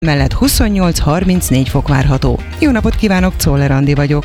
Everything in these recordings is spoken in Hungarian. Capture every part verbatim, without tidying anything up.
mellett huszonnyolc-harmincnégy fok várható. Jó napot kívánok, Czoller Andi vagyok.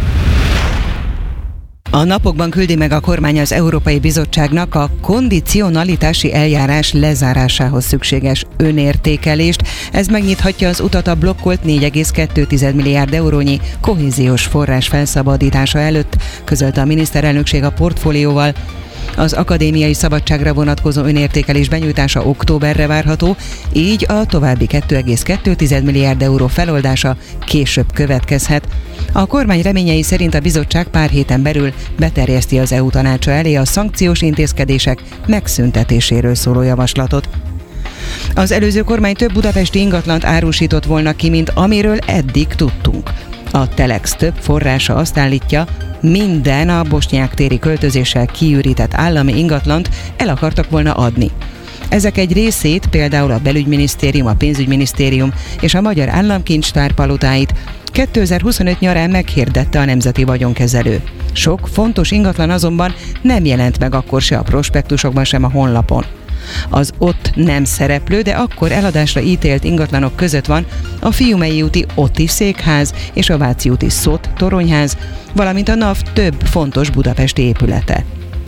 A napokban küldi meg a kormány az Európai Bizottságnak a kondicionalitási eljárás lezárásához szükséges önértékelést. Ez megnyithatja az utat a blokkolt négy egész kettő milliárd eurónyi kohéziós forrás felszabadítása előtt, közölte a miniszterelnökség a portfólióval. Az akadémiai szabadságra vonatkozó önértékelés benyújtása októberre várható, így a további két egész kettő milliárd euró feloldása később következhet. A kormány reményei szerint a bizottság pár héten belül beterjeszti az é u tanácsa elé a szankciós intézkedések megszüntetéséről szóló javaslatot. Az előző kormány több budapesti ingatlant árusított volna ki, mint amiről eddig tudtunk. A Telex több forrása azt állítja, minden a Bosnyák téri költözéssel kiürített állami ingatlant el akartak volna adni. Ezek egy részét, például a Belügyminisztérium, a Pénzügyminisztérium és a Magyar Államkincstár palotáit kétezer-huszonöt nyarán meghirdette a Nemzeti Vagyonkezelő. Sok fontos ingatlan azonban nem jelent meg akkor se a prospektusokban, sem a honlapon. Az ott nem szereplő, de akkor eladásra ítélt ingatlanok között van a Fiumei úti Otti székház és a Váci úti Szot toronyház, valamint a NAV több fontos budapesti épülete.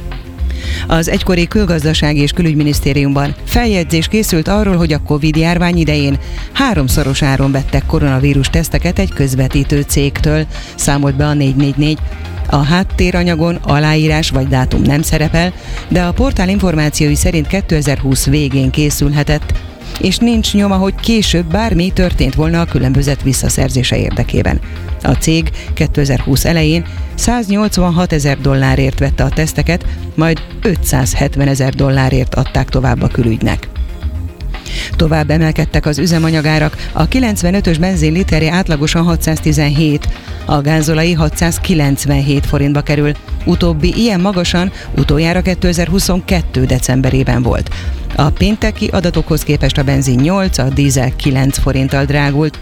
Az egykori Külgazdasági és Külügyminisztériumban feljegyzés készült arról, hogy a Covid-járvány idején háromszoros áron vettek koronavírus teszteket egy közvetítő cégtől, számolt be a négy négy négy. A háttéranyagon aláírás vagy dátum nem szerepel, de a portál információi szerint kétezer-húsz végén készülhetett, és nincs nyoma, hogy később bármi történt volna a különbözet visszaszerzése érdekében. A cég kétezer-húsz elején száznyolcvanhat ezer dollárért vette a teszteket, majd ötszázhetven ezer dollárért adták tovább a külügynek. Tovább emelkedtek az üzemanyagárak, a kilencvenötös benzin literje átlagosan hatszáztizenhét, a gázolai hatszázkilencvenhét forintba kerül. Utóbbi ilyen magasan utoljára kétezer-huszonkettő decemberében volt. A pénteki adatokhoz képest a benzin nyolc, a dízel kilenc forinttal drágult.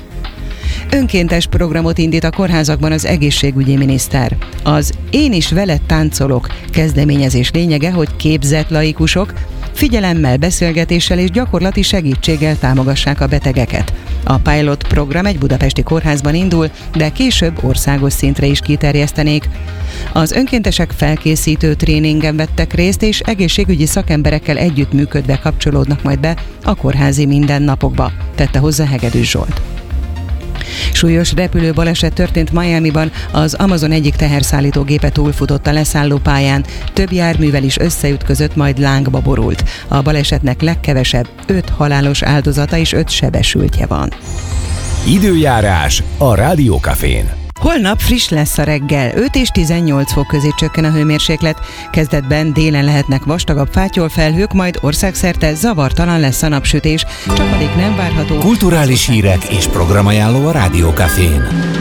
Önkéntes programot indít a kórházakban az egészségügyi miniszter. Az Én is veled táncolok kezdeményezés lényege, hogy képzett laikusok figyelemmel, beszélgetéssel és gyakorlati segítséggel támogassák a betegeket. A pilot program egy budapesti kórházban indul, de később országos szintre is kiterjesztenék. Az önkéntesek felkészítő tréningen vettek részt, és egészségügyi szakemberekkel együttműködve kapcsolódnak majd be a kórházi mindennapokba, tette hozzá Hegedűs Zsolt. Súlyos repülőbaleset történt Miamiban, az Amazon egyik teherszállítógépe túlfutott a leszállópályán, több járművel is összeütközött, majd lángba borult. A balesetnek legkevesebb öt halálos áldozata és öt sebesültje van. Időjárás a Rádió Cafén. Holnap friss lesz a reggel, öt és tizennyolc fok közé csökken a hőmérséklet. Kezdetben délen lehetnek vastagabb fátyolfelhők, majd országszerte zavartalan lesz a napsütés. Csapadék nem várható. Kulturális hírek és programajánló a Rádió Cafén.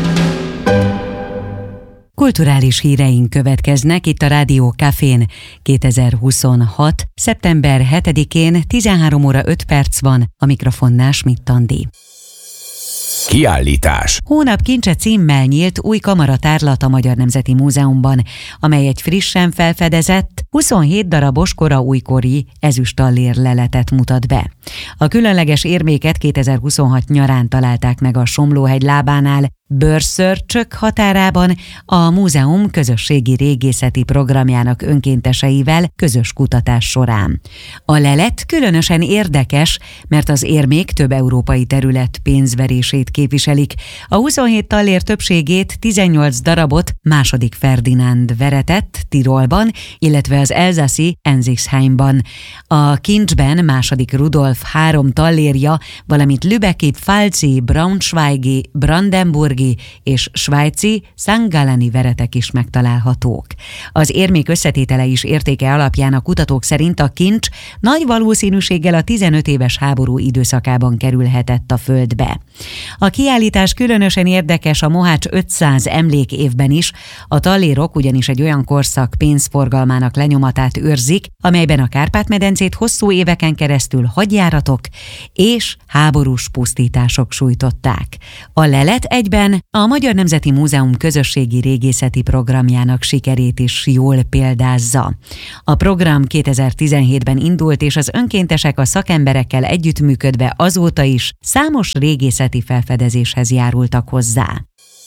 Kulturális híreink következnek itt a Rádió Cafén. kétezer-huszonhat. szeptember hetedikén tizenhárom óra öt perc van, a mikrofonnál Schmidt Andi. Kiállítás. Hónap kincse címmel nyílt új kamaratárlat a Magyar Nemzeti Múzeumban, amely egy frissen felfedezett, huszonhét darabos kora újkori ezüstallér leletet mutat be. A különleges érméket kétezer-huszonhat nyarán találták meg a Somlóhegy lábánál, Bőrszörcsök határában a múzeum közösségi régészeti programjának önkénteseivel közös kutatás során. A lelet különösen érdekes, mert az érmék több európai terület pénzverését képviselik. A huszonhét tallér többségét, tizennyolc darabot második Ferdinánd veretett Tirolban, illetve az elzaszi Enzixheimban. A kincsben második Rudolf három tallérja, valamint lübecki, pfalzi, braunschweigi, brandenburgi és svájci Sankt Galleni veretek is megtalálhatók. Az érmék összetétele is értéke alapján a kutatók szerint a kincs nagy valószínűséggel a tizenöt éves háború időszakában kerülhetett a földbe. A kiállítás különösen érdekes a Mohács ötszáz emlékévben is, a tallérok ugyanis egy olyan korszak pénzforgalmának lenyomatát őrzik, amelyben a Kárpát-medencét hosszú éveken keresztül hadjáratok és háborús pusztítások sújtották. A lelet egyben a Magyar Nemzeti Múzeum közösségi régészeti programjának sikerét is jól példázza. A program kétezer-tizenhétben indult, és az önkéntesek a szakemberekkel együttműködve azóta is számos régészeti felfedezéshez járultak hozzá.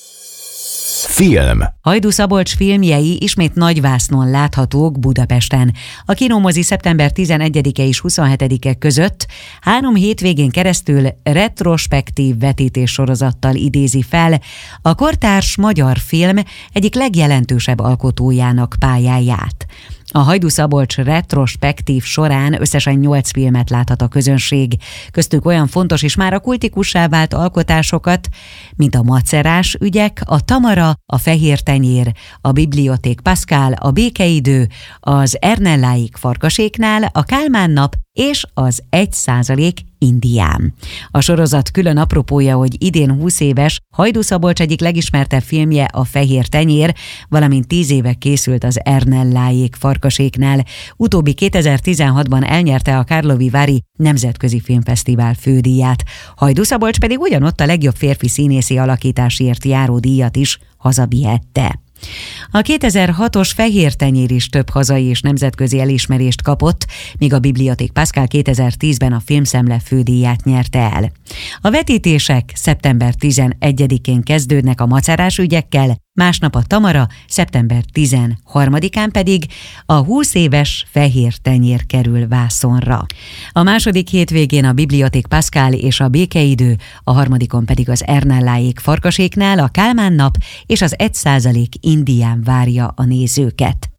Film. Hajdú Szabolcs filmjei ismét nagyvásznon láthatók Budapesten. A Kinomozi szeptember tizenegyedike és huszonhetedike között három hétvégén keresztül retrospektív vetítés sorozattal idézi fel a kortárs magyar film egyik legjelentősebb alkotójának pályáját. A Hajdú Szabolcs retrospektív során összesen nyolc filmet láthat a közönség, köztük olyan fontos és már a kultikussá vált alkotásokat, mint a Macerás ügyek, a Tamara, a Fehér tenyér, a Biblioték Pascal, a Békeidő, az Ernelláik Farkaséknál, a Kálmán nap és az egy százalék Indián. A sorozat külön apropója, hogy idén húsz éves Hajdú Szabolcs egyik legismertebb filmje a Fehér tenyér, valamint tíz éve készült az Ernelláik Farkaséknál. Utóbbi kétezer-tizenhatban elnyerte a Karlovy Vary Nemzetközi Filmfesztivál fődíját. Hajdú Szabolcs pedig ugyanott a legjobb férfi színészi alakításért járó díjat is hazavihette. A kétezer-hatos Fehér tenyér is több hazai és nemzetközi elismerést kapott, míg a Biblioték Pascal kétezer-tízben a Filmszemle fődíját nyerte el. A vetítések szeptember tizenegyedikén kezdődnek a Macerás ügyekkel, másnap a Tamara, szeptember tizenharmadikán pedig a húsz éves Fehér tenyér kerül vászonra. A második hétvégén a Biblioték Pascal és a Békeidő, a harmadikon pedig az Ernelláik Farkaséknál a Kálmán nap és az egy százalék Indián várja a nézőket.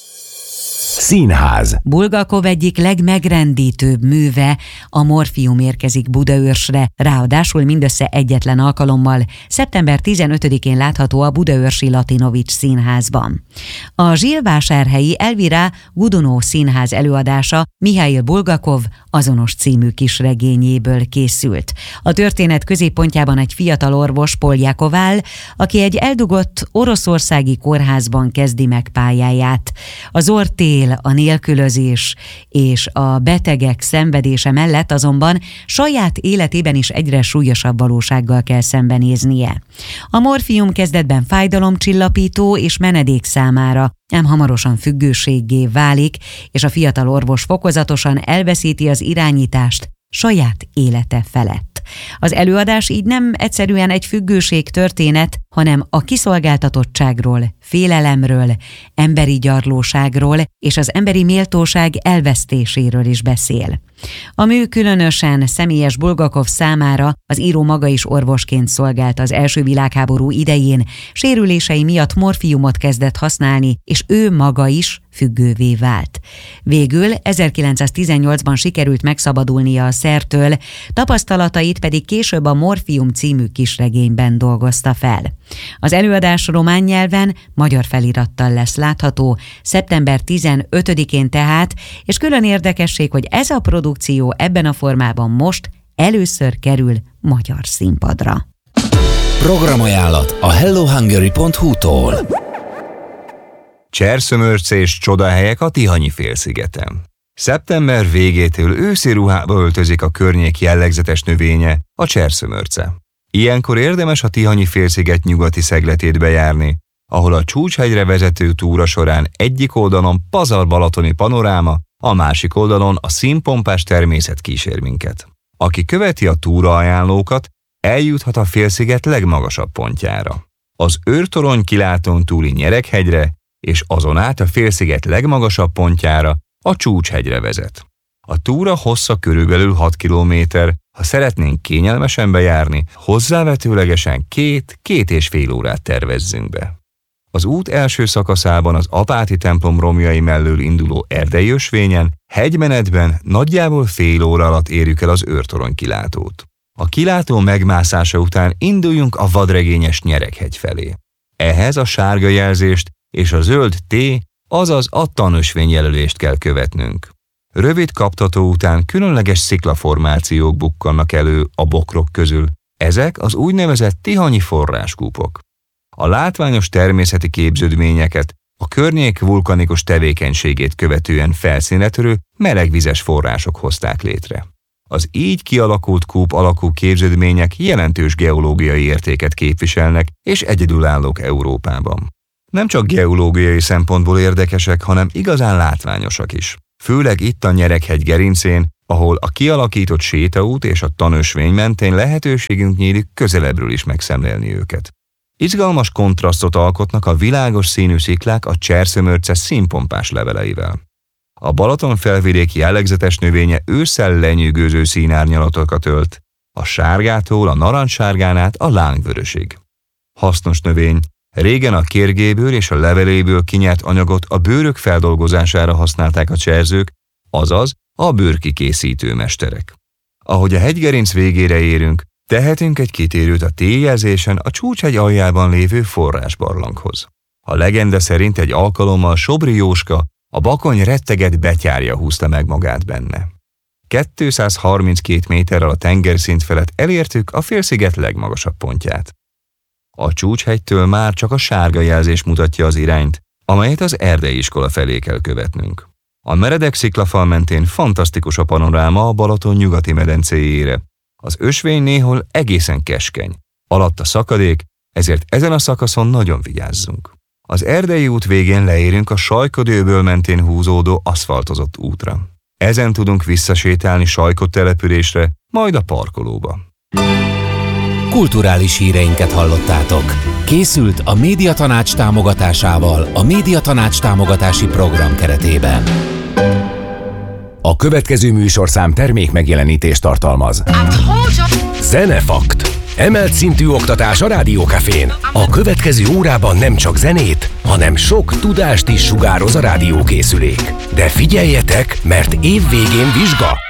Színház. Bulgakov egyik legmegrendítőbb műve, a Morfium érkezik Budaörsre, ráadásul mindössze egyetlen alkalommal, szeptember tizenötödikén látható a Budaörsi Latinovics Színházban. A zsilvásárhelyi Elvira Godunov színház előadása Mihail Bulgakov azonos című kisregényéből készült. A történet középpontjában egy fiatal orvos, Poljakov áll, aki egy eldugott oroszországi kórházban kezdi meg pályáját. Az orrtél, a nélkülözés és a betegek szenvedése mellett azonban saját életében is egyre súlyosabb valósággal kell szembenéznie. A morfium kezdetben fájdalomcsillapító és menedék számára, ám hamarosan függőséggé válik, és a fiatal orvos fokozatosan elveszíti az irányítást saját élete felett. Az előadás így nem egyszerűen egy függőség történet, hanem a kiszolgáltatottságról, félelemről, emberi gyarlóságról és az emberi méltóság elvesztéséről is beszél. A mű különösen személyes Bulgakov számára, az író maga is orvosként szolgált az első világháború idején, sérülései miatt morfiumot kezdett használni, és ő maga is függővé vált. Végül ezerkilencszáztizennyolcban sikerült megszabadulnia a szertől, tapasztalatait pedig később a Morfium című kisregényben dolgozta fel. Az előadás román nyelven, magyar felirattal lesz látható, szeptember tizenötödikén tehát, és külön érdekesség, hogy ez a produkció ebben a formában most először kerül magyar színpadra. Programajánlat a hello hungary pont hu-tól. Cserszömörce és csodahelyek a Tihanyi-félszigeten. Szeptember végétől őszi ruhába öltözik a környék jellegzetes növénye, a cserszömörce. Ilyenkor érdemes a Tihanyi-félsziget nyugati szegletét bejárni, ahol a Csúcshegyre vezető túra során egyik oldalon pazar-balatoni panoráma, a másik oldalon a színpompás természet kísér minket. Aki követi a túra ajánlókat, eljuthat a félsziget legmagasabb pontjára. Az őrtorony kilátón túli Nyerekhegyre, és azon át a félsziget legmagasabb pontjára, a Csúcshegyre vezet. A túra hossza körülbelül hat kilométer, ha szeretnénk kényelmesen bejárni, hozzávetőlegesen két-két és fél órát tervezzünk be. Az út első szakaszában az Apáti templom romjai mellől induló erdei ösvényen, hegymenetben nagyjából fél óra alatt érjük el az őrtorony kilátót. A kilátó megmászása után induljunk a vadregényes Nyerekhegy felé. Ehhez a sárga jelzést és a zöld T, azaz a tanösvény jelölést kell követnünk. Rövid kaptató után különleges sziklaformációk bukkannak elő a bokrok közül, Ezek az úgynevezett tihanyi forráskúpok. A látványos természeti képződményeket a környék vulkanikus tevékenységét követően felszínre törő melegvizes források hozták létre. Az így kialakult kúp alakú képződmények jelentős geológiai értéket képviselnek és egyedülállók Európában. Nem csak geológiai szempontból érdekesek, hanem igazán látványosak is. Főleg itt a Nyereghegy gerincén, ahol a kialakított sétaút és a tanösvény mentén lehetőségünk nyílik közelebbről is megszemlélni őket. Izgalmas kontrasztot alkotnak a világos színű sziklák a Cserszömörce színpompás leveleivel. A Balaton felvidék jellegzetes növénye ősszel lenyűgöző színárnyalatokat ölt, a sárgától a narancssárgán át a lángvörösig. Hasznos növény, régen a kérgéből és a leveléből kinyert anyagot a bőrök feldolgozására használták a cserzők, azaz a bőrkikészítő mesterek. Ahogy a hegygerinc végére érünk, tehetünk egy kitérőt a T-jelzésen a Csúcshegy aljában lévő forrásbarlanghoz. A legenda szerint egy alkalommal Sobri Jóska, a Bakony retteget betyárja húzta meg magát benne. kétszázharminckét méterrel a tengerszint felett elértük a félsziget legmagasabb pontját. A Csúcshegytől már csak a sárga jelzés mutatja az irányt, amelyet az erdei iskola felé kell követnünk. A meredek sziklafal mentén fantasztikus a panoráma a Balaton nyugati medencéjére. Az ösvény néhol egészen keskeny, alatt a szakadék, ezért ezen a szakaszon nagyon vigyázzunk. Az erdei út végén leérünk a Sajkod-öböl mentén húzódó aszfaltozott útra. Ezen tudunk visszasétálni Sajkod településre, majd a parkolóba. Kulturális híreinket hallottátok. Készült a Médiatanács támogatásával a Médiatanács támogatási program keretében. A következő műsorszám termék megjelenítést tartalmaz. Zenefakt. Emelt szintű oktatás a Rádió Cafén. A következő órában nem csak zenét, hanem sok tudást is sugároz a rádiókészülék. De figyeljetek, mert év végén vizsga!